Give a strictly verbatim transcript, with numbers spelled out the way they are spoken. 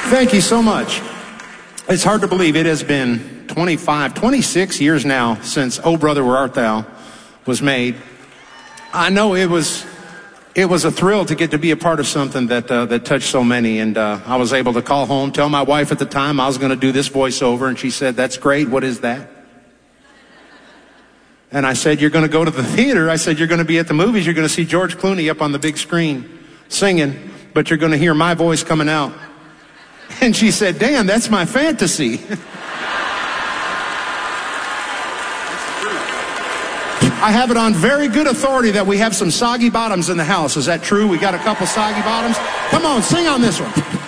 Thank you so much. It's hard to believe it has been twenty-five, twenty-six years now since Oh Brother Where Art Thou was made. I know it was it was a thrill to get to be a part of something that uh, that touched so many, and uh, I was able to call home, tell my wife at the time I was going to do this voiceover, and she said, "That's great. What is that?" And I said, "You're going to go to the theater." I said, "You're going to be at the movies. You're going to see George Clooney up on the big screen singing, but you're going to hear my voice coming out." And she said, "Dan, that's my fantasy." I have it on very good authority that we have some soggy bottoms in the house. Is that true? We got a couple soggy bottoms? Come on, sing on this one.